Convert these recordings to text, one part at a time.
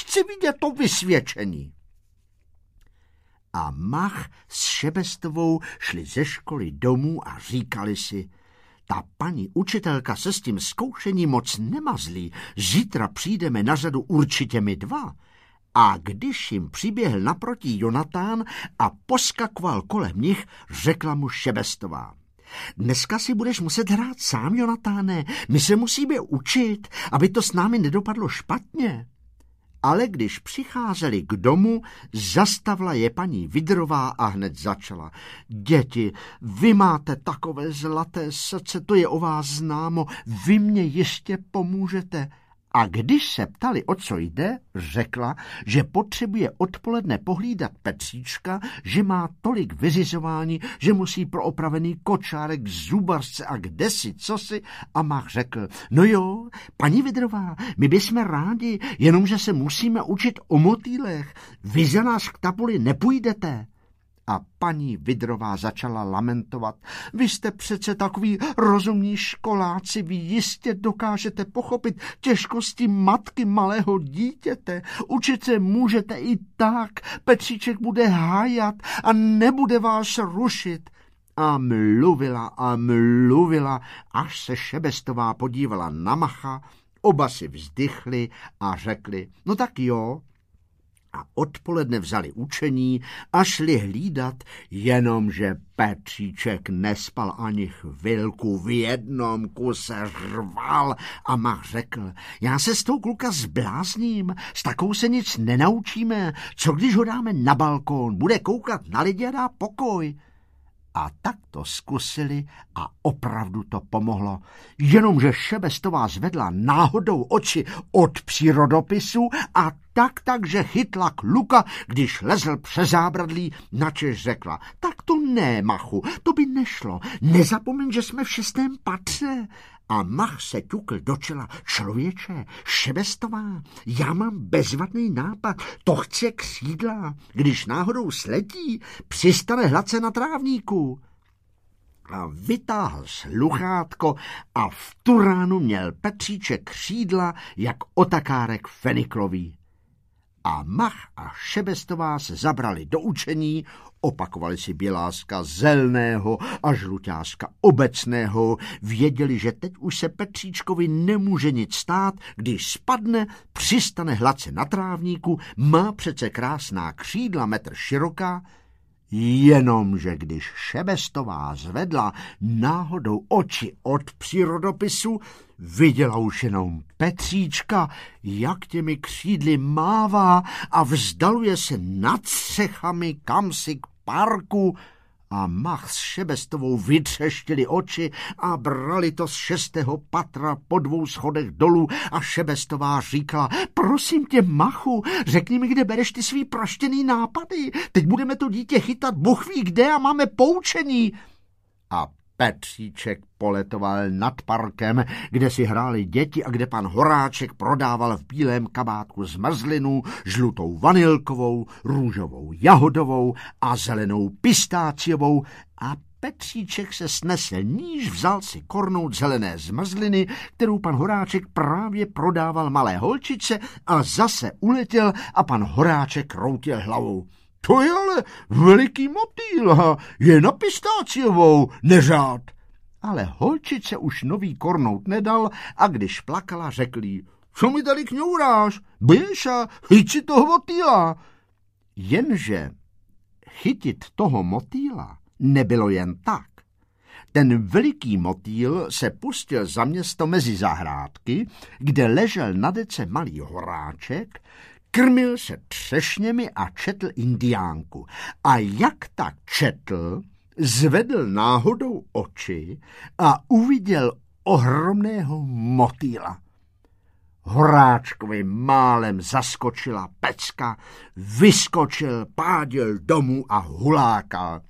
chci vidět to vysvědčení. A Mach s Šebestovou šli ze školy domů a říkali si, ta paní učitelka se s tím zkoušením moc nemazlí, zítra přijdeme na řadu určitě my dva. A když jim přiběhl naproti Jonatán a poskakoval kolem nich, řekla mu Šebestová. Dneska si budeš muset hrát sám, Jonatáne, my se musíme učit, aby to s námi nedopadlo špatně. Ale když přicházeli k domu, zastavila je paní Vidrová a hned začala. Děti, vy máte takové zlaté srdce, to je o vás známo, vy mě jistě pomůžete. A když se ptali, o co jde, řekla, že potřebuje odpoledne pohlídat Petříčka, že má tolik vyřizování, že musí pro opravený kočárek, zubařce a kdesi cosi. A Mach řekl, no jo, paní Vidrová, my bychom rádi, jenomže se musíme učit o motýlech. Vy za nás k tabuli nepůjdete. A paní Vidrová začala lamentovat. Vy jste přece takový rozumní školáci, vy jistě dokážete pochopit těžkosti matky malého dítěte. Učit se můžete i tak, Petříček bude hájat a nebude vás rušit. A mluvila, až se Šebestová podívala na Macha, oba si vzdychli a řekli, no tak jo. A odpoledne vzali učení a šli hlídat, jenomže Petříček nespal ani chvilku, v jednom kuse řval a Mach řekl, já se s tou kluka zblázním, s takou se nic nenaučíme, co když ho dáme na balkón, bude koukat na lidi a dá pokoj. A tak to zkusili a opravdu to pomohlo. Jenomže Šebestová zvedla náhodou oči od přírodopisu a takže chytla kluka, když lezl přes zábradlí, načež řekla, tak to ne, Machu, to by nešlo, nezapomeň, že jsme v 6. patře. A Mach se ťukl do čela, člověče, Šebestová, já mám bezvadný nápad, to chce křídla, když náhodou sletí, přistane hladce na trávníku. A vytáhl sluchátko a v tu ránu měl Petříček křídla jak otakárek feniklový. A Mach a Šebestová se zabrali do učení, opakovali si Běláska zelného a Žluťáska obecného, věděli, že teď už se Petříčkovi nemůže nic stát, když spadne, přistane hladce na trávníku, má přece krásná křídla, metr široká, jenomže když Šebestová zvedla náhodou oči od přírodopisu, viděla už jenom Petříčka, jak těmi křídly mává a vzdaluje se nad střechami kamsi k parku. A Mach s Šebestovou vytřeštili oči a brali to z 6. patra po 2 schodech dolů a Šebestová říkala, prosím tě, Machu, řekni mi, kde bereš ty svý praštěný nápady, teď budeme to dítě chytat Bůh ví kde a máme poučení. A Petříček poletoval nad parkem, kde si hráli děti a kde pan Horáček prodával v bílém kabátku zmrzlinu, žlutou vanilkovou, růžovou jahodovou a zelenou pistáciovou a Petříček se snesl níž, vzal si kornout zelené zmrzliny, kterou pan Horáček právě prodával malé holčičce a zase uletěl a pan Horáček kroutil hlavou. To je ale veliký motýl, je na pistáciovou, neřád. Ale holčice už nový kornout nedal a když plakala, řekl jí, co mi tady kňouráš, běž a chyť si toho motýla. Jenže chytit toho motýla nebylo jen tak. Ten veliký motýl se pustil za město mezi zahrádky, kde ležel na dece malý Horáček, krmil se třešněmi a četl indiánku. A jak tak četl, zvedl náhodou oči a uviděl ohromného motýla. Horáčkovi málem zaskočila pecka, vyskočil, pádil domů a hulákal.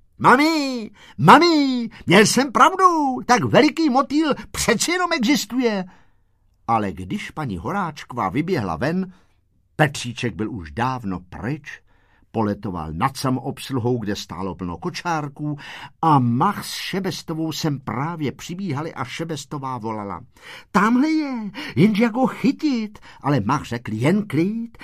Mami, měl jsem pravdu, tak veliký motýl přeci jenom existuje. Ale když paní Horáčková vyběhla ven, Petříček byl už dávno pryč, poletoval nad samoobsluhou, kde stálo plno kočárků a Mach s Šebestovou sem právě přibíhali a Šebestová volala. Tamhle je, jenže jak ho chytit, ale Mach řekl jen klid,